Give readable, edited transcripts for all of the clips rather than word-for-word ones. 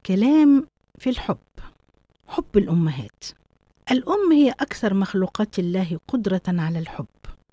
كلام في الحب. حب الأمهات. الأم هي أكثر مخلوقات الله قدرة على الحب،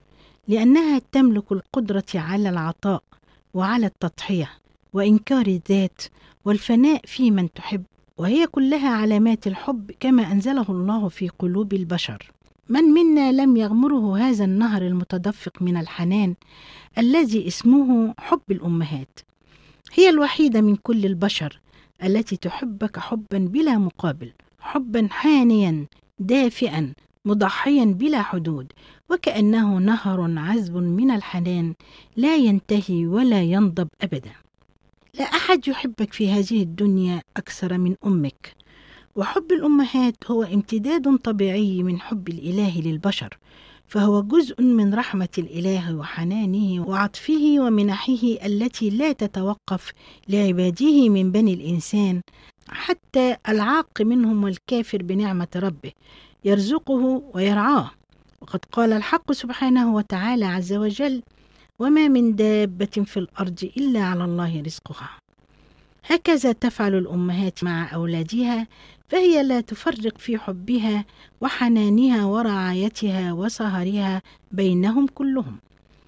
لأنها تملك القدرة على العطاء وعلى التضحية وإنكار الذات والفناء في من تحب، وهي كلها علامات الحب كما أنزله الله في قلوب البشر. من منا لم يغمره هذا النهر المتدفق من الحنان الذي اسمه حب الأمهات؟ هي الوحيدة من كل البشر التي تحبك حبا بلا مقابل، حبا حانيا دافئا مضحيا بلا حدود، وكأنه نهر عذب من الحنان لا ينتهي ولا ينضب أبدا. لا أحد يحبك في هذه الدنيا أكثر من أمك، وحب الأمهات هو امتداد طبيعي من حب الإله للبشر، فهو جزء من رحمة الإله وحنانه وعطفه ومنحه التي لا تتوقف لعباده من بني الإنسان، حتى العاق منهم والكافر بنعمة ربه يرزقه ويرعاه. وقد قال الحق سبحانه وتعالى عز وجل: وما من دابة في الأرض إلا على الله رزقها. هكذا تفعل الأمهات مع أولادها، فهي لا تفرق في حبها وحنانها ورعايتها وسهرها بينهم كلهم،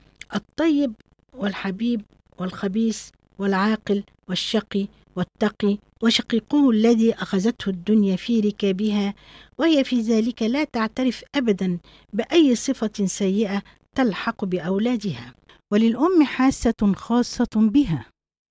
الطيب والحبيب والخبيث والعاقل والشقي والتقي وشقيقه الذي أخذته الدنيا في ركابها، وهي في ذلك لا تعترف أبدا بأي صفة سيئة تلحق بأولادها. وللأم حاسة خاصة بها،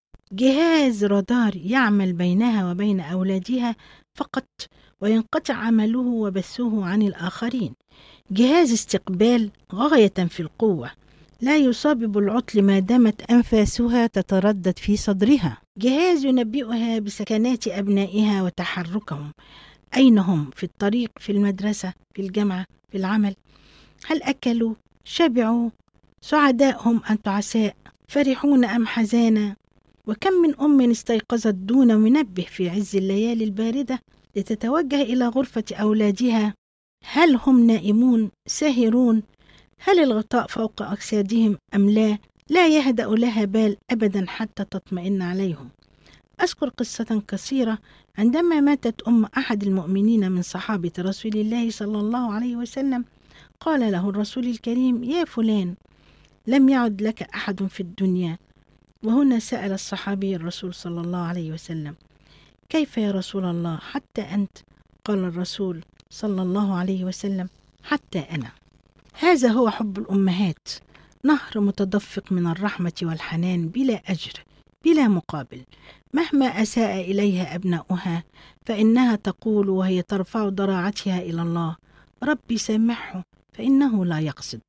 جهاز رادار يعمل بينها وبين أولادها فقط، وينقطع عمله وبثه عن الآخرين، جهاز استقبال غاية في القوة لا يصاب بالعطل ما دامت أنفاسها تتردد في صدرها، جهاز ينبئها بسكنات أبنائها وتحركهم، أين هم في الطريق، في المدرسة، في الجامعة، في العمل، هل أكلوا، شبعوا، سعداء هم أم تعساء، فرحون أم حزانا. وكم من أم استيقظت دون منبه في عز الليالي الباردة لتتوجه إلى غرفة أولادها، هل هم نائمون ساهرون، هل الغطاء فوق أجسادهم أم لا، لا يهدأ لها بال أبدا حتى تطمئن عليهم. أذكر قصة قصيرة عندما ماتت أم أحد المؤمنين من صحابة رسول الله صلى الله عليه وسلم، قال له الرسول الكريم: يا فلان، لم يعد لك أحد في الدنيا. وهنا سأل الصحابي الرسول صلى الله عليه وسلم: كيف يا رسول الله حتى أنت؟ قال الرسول صلى الله عليه وسلم: حتى أنا. هذا هو حب الأمهات، نهر متدفق من الرحمة والحنان بلا أجر بلا مقابل. مهما أساء إليها أبناؤها فإنها تقول وهي ترفع ضراعتها إلى الله: ربي سامحه فإنه لا يقصد.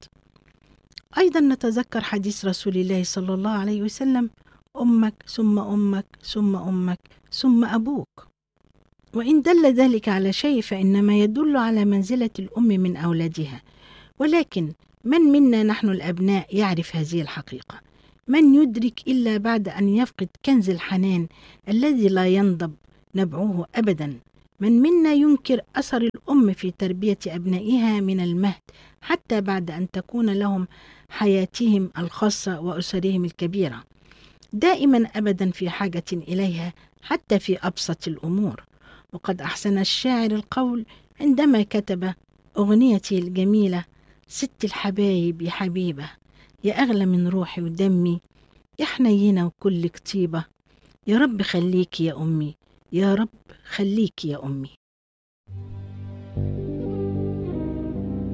أيضا نتذكر حديث رسول الله صلى الله عليه وسلم: أمك ثم أمك ثم أمك ثم أبوك. وإن دل ذلك على شيء فإنما يدل على منزلة الأم من أولادها، ولكن من منا نحن الأبناء يعرف هذه الحقيقة؟ من يدرك إلا بعد أن يفقد كنز الحنان الذي لا ينضب نبعه أبدا؟ من منا ينكر أثر الأم في تربية أبنائها من المهد حتى بعد أن تكون لهم حياتهم الخاصة وأسرهم الكبيرة، دائما أبدا في حاجة إليها حتى في أبسط الأمور. وقد أحسن الشاعر القول عندما كتب أغنيتي الجميلة: ست الحبايب يا حبيبة، يا أغلى من روحي ودمي، يا حنينة وكلك طيبة، يا رب خليك يا أمي، يا رب خليك يا أمي.